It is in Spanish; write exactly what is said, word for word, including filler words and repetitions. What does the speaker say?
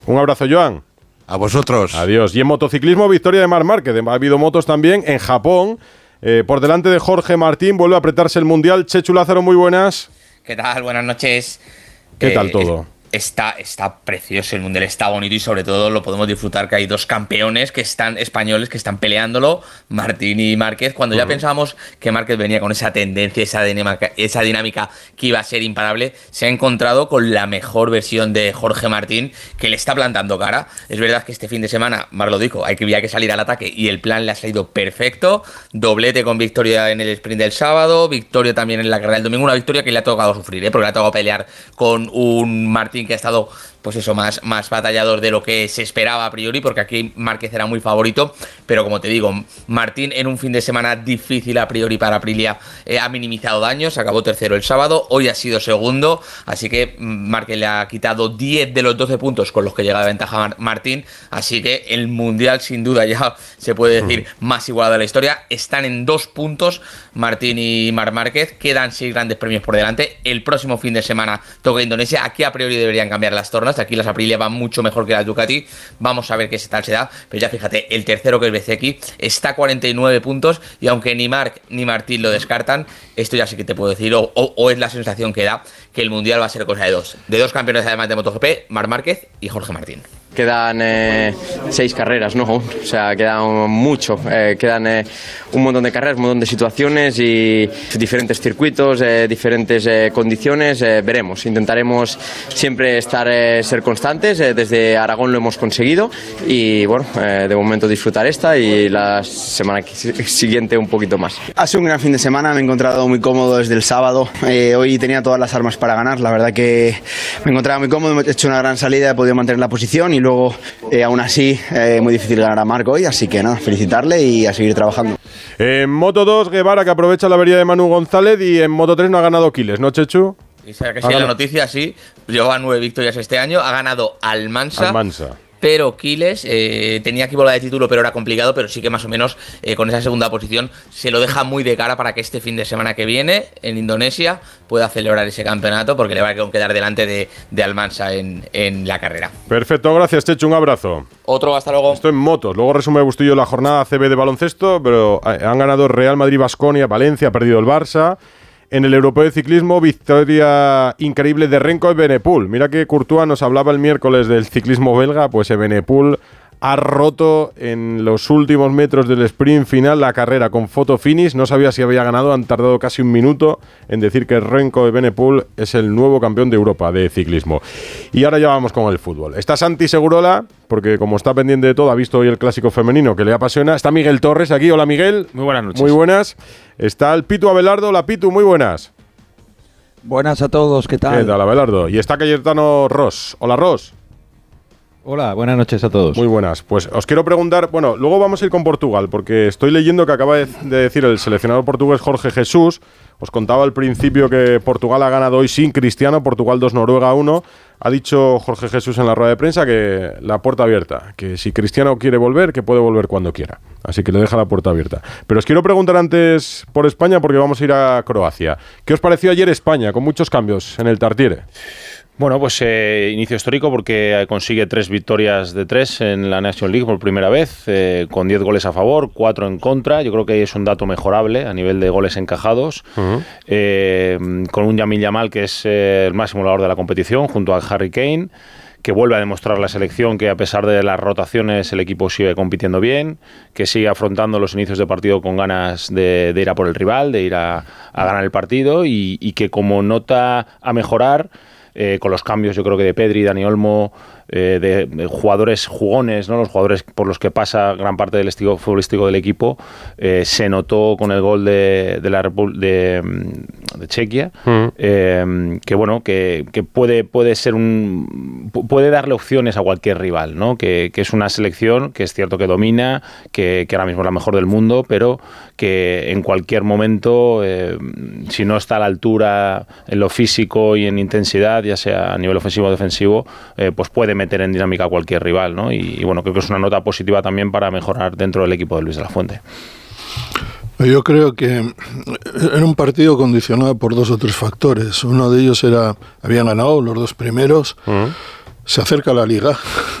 Un abrazo, Joan. A vosotros. Adiós. Y en motociclismo, victoria de Marc Márquez. Ha habido motos también en Japón. Eh, por delante de Jorge Martín, vuelve a apretarse el Mundial. Chechu Lázaro, muy buenas. ¿Qué tal? Buenas noches. ¿Qué eh, tal todo? Está, está precioso el Mundial, está bonito y sobre todo lo podemos disfrutar que hay dos campeones que están españoles que están peleándolo, Martín y Márquez, cuando ya uh-huh. pensábamos que Márquez venía con esa tendencia, esa dinámica, esa dinámica que iba a ser imparable, se ha encontrado con la mejor versión de Jorge Martín que le está plantando cara. Es verdad que este fin de semana, Mar lo dijo, hay que, había que salir al ataque y el plan le ha salido perfecto, doblete con victoria en el sprint del sábado, victoria también en la carrera del domingo, una victoria que le ha tocado sufrir, ¿eh? porque le ha tocado pelear con un Martín que ha estado, pues eso, más, más batallador de lo que se esperaba a priori, porque aquí Márquez era muy favorito, pero como te digo, Martín en un fin de semana difícil a priori para Aprilia eh, ha minimizado daños, acabó tercero el sábado, hoy ha sido segundo, así que Márquez le ha quitado diez de los doce puntos con los que llega de ventaja Mar- Martín, así que el Mundial sin duda ya se puede decir más igualado de la historia, están en dos puntos Martín y Marc Márquez, quedan seis grandes premios por delante, el próximo fin de semana toca Indonesia, aquí a priori deberían cambiar las tornas, aquí las Aprilia van mucho mejor que las Ducati, vamos a ver qué tal se da, pero ya fíjate, el tercero que es Bezzecchi está a cuarenta y nueve puntos y aunque ni Marc ni Martín lo descartan, esto ya sí que te puedo decir, o, o, o es la sensación que da que el Mundial va a ser cosa de dos, de dos campeones además de MotoGP, Marc Márquez y Jorge Martín. Quedan eh, seis carreras, ¿no? O sea, quedan mucho. Eh, quedan eh, un montón de carreras, un montón de situaciones y diferentes circuitos, eh, diferentes eh, condiciones. Eh, veremos. Intentaremos siempre estar, eh, ser constantes. Eh, desde Aragón lo hemos conseguido y, bueno, eh, de momento disfrutar esta y la semana siguiente un poquito más. Ha sido un gran fin de semana. Me he encontrado muy cómodo desde el sábado. Eh, hoy tenía todas las armas para ganar. La verdad que me encontraba muy cómodo. He hecho una gran salida, he podido mantener la posición y luego, eh, aún así, eh, muy difícil ganar a Marc hoy, así que nada, felicitarle y a seguir trabajando. En Moto dos, Guevara, que aprovecha la avería de Manu González, y en Moto tres no ha ganado Quiles, ¿no, Chechu? Y sea que sí, la noticia sí, lleva nueve victorias este año, ha ganado Almansa. Almansa. Pero Quiles eh, tenía que volar de título, pero era complicado, pero sí que más o menos eh, con esa segunda posición se lo deja muy de cara para que este fin de semana que viene en Indonesia pueda celebrar ese campeonato, porque le va a quedar delante de, de Almansa en, en la carrera. Perfecto, gracias, Chechu, un abrazo. Otro, hasta luego. Esto en motos, luego resume Bustillo la jornada C B de baloncesto, pero han ganado Real Madrid, Baskonia, Valencia, ha perdido el Barça. En el Europeo de Ciclismo, victoria increíble de Renko Evenepoel. Mira que Courtois nos hablaba el miércoles del ciclismo belga, pues Evenepoel ha roto en los últimos metros del sprint final la carrera con photo finish. No sabía si había ganado, han tardado casi un minuto en decir que Renko Evenepoel es el nuevo campeón de Europa de ciclismo. Y ahora ya vamos con el fútbol. Está Santi Segurola, porque como está pendiente de todo, ha visto hoy el clásico femenino que le apasiona. Está Miguel Torres aquí. Hola, Miguel. Muy buenas noches. Muy buenas. Está el Pitu Abelardo. Hola, Pitu, muy buenas. Buenas a todos, ¿qué tal? ¿Qué tal, Abelardo? Y está Cayetano Ross. Hola, Ross. Hola, buenas noches a todos. Muy buenas. Pues os quiero preguntar, bueno, luego vamos a ir con Portugal, porque estoy leyendo que acaba de decir el seleccionador portugués Jorge Jesús. Os contaba al principio que Portugal ha ganado hoy sin Cristiano, Portugal dos, Noruega uno. Ha dicho Jorge Jesús en la rueda de prensa que la puerta abierta, que si Cristiano quiere volver, que puede volver cuando quiera. Así que le deja la puerta abierta. Pero os quiero preguntar antes por España, porque vamos a ir a Croacia. ¿Qué os pareció ayer España, con muchos cambios en el Tartiere? Bueno, pues eh, inicio histórico porque consigue tres victorias de tres en la National League por primera vez, eh, con diez goles a favor, cuatro en contra. Yo creo que es un dato mejorable a nivel de goles encajados, uh-huh. eh, con un Yamil Yamal que es eh, el máximo goleador de la competición, junto a Harry Kane, que vuelve a demostrar la selección que a pesar de las rotaciones el equipo sigue compitiendo bien, que sigue afrontando los inicios de partido con ganas de, de ir a por el rival, de ir a, a ganar el partido y, y que como nota a mejorar, Eh, con los cambios yo creo que de Pedri, Dani Olmo, eh, de, de jugadores jugones, ¿no? Los jugadores por los que pasa gran parte del estilo futbolístico del equipo, eh, se notó con el gol de, de la Repu- de, de Chequia, mm. eh, que bueno, que, que puede, puede ser un puede darle opciones a cualquier rival, ¿no? Que, que es una selección que es cierto que domina, que, que ahora mismo es la mejor del mundo, pero que en cualquier momento, eh, si no está a la altura en lo físico y en intensidad, ya sea a nivel ofensivo o defensivo, eh, pues puede meter en dinámica a cualquier rival, ¿no? Y, y bueno, creo que es una nota positiva también para mejorar dentro del equipo de Luis de la Fuente. Yo creo que era un partido condicionado por dos o tres factores. Uno de ellos era, habían ganado los dos primeros, uh-huh. se acerca la Liga